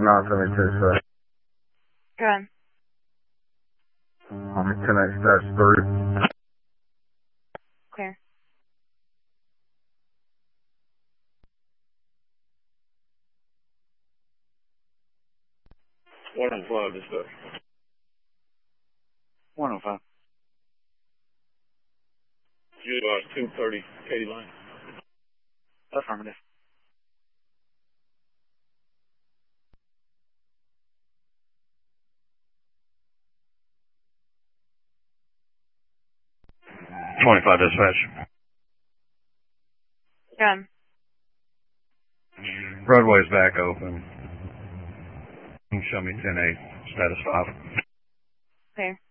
972, sir. Go ahead. 10X, that's 3. Clear. What on 5, dispatch? 105. You advise 230 Katy Lane. Affirmative. .25 dispatch. Go ahead. Roadway's back open. Show me 10-8, status 5. Clear.